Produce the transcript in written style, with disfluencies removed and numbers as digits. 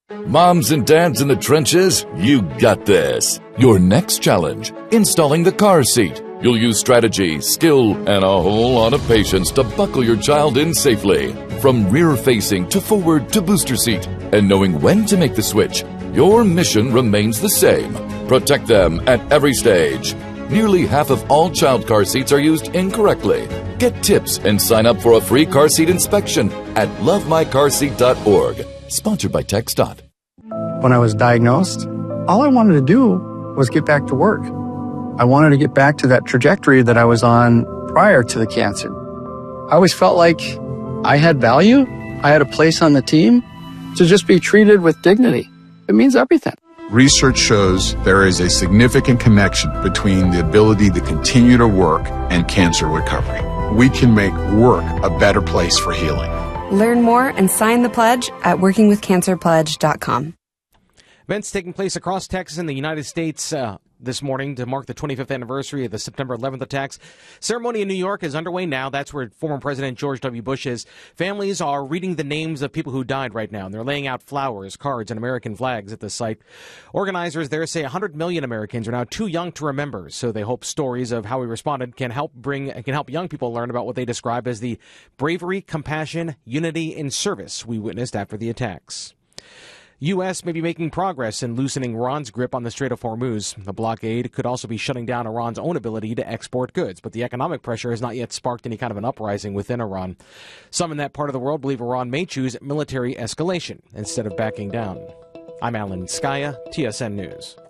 Moms and dads in the trenches, you got this. Your next challenge, installing the car seat. You'll use strategy, skill, and a whole lot of patience to buckle your child in safely. From rear-facing to forward to booster seat. And knowing when to make the switch, your mission remains the same. Protect them at every stage. Nearly half of all child car seats are used incorrectly. Get tips and sign up for a free car seat inspection at lovemycarseat.org. Sponsored by TxDOT. When I was diagnosed, all I wanted to do was get back to work. I wanted to get back to that trajectory that I was on prior to the cancer. I always felt like I had value. I had a place on the team. To just be treated with dignity, it means everything. Research shows there is a significant connection between the ability to continue to work and cancer recovery. We can make work a better place for healing. Learn more and sign the pledge at workingwithcancerpledge.com. Events taking place across Texas and the United States this morning to mark the 25th anniversary of the September 11th attacks. Ceremony in New York is underway now. That's where former President George W. Bush is. Families are reading the names of people who died right now, and they're laying out flowers, cards, and American flags at the site. Organizers there say 100 million Americans are now too young to remember, so they hope stories of how we responded can help young people learn about what they describe as the bravery, compassion, unity, and service we witnessed after the attacks. U.S. may be making progress in loosening Iran's grip on the Strait of Hormuz. The blockade could also be shutting down Iran's own ability to export goods, but the economic pressure has not yet sparked any kind of an uprising within Iran. Some in that part of the world believe Iran may choose military escalation instead of backing down. I'm Alan Skaya, TSN News.